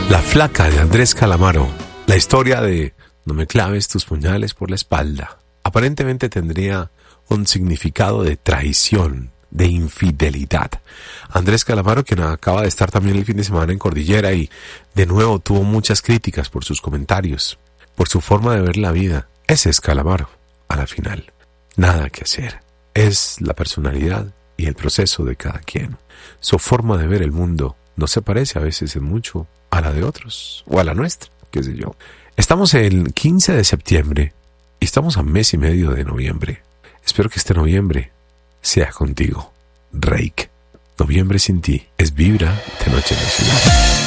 La flaca de Andrés Calamaro, la historia de no me claves tus puñales por la espalda, aparentemente tendría un significado de traición, de infidelidad. Andrés Calamaro, quien acaba de estar también el fin de semana en Cordillera y de nuevo tuvo muchas críticas por sus comentarios, por su forma de ver la vida. Ese es Calamaro, a la final. Nada que hacer. Es la personalidad y el proceso de cada quien. Su forma de ver el mundo no se parece a veces en mucho a la de otros, o a la nuestra, qué sé yo. Estamos el 15 de septiembre y estamos a mes y medio de noviembre. Espero que este noviembre sea contigo. Reik. Noviembre sin ti es Vibra de Noche Nacional.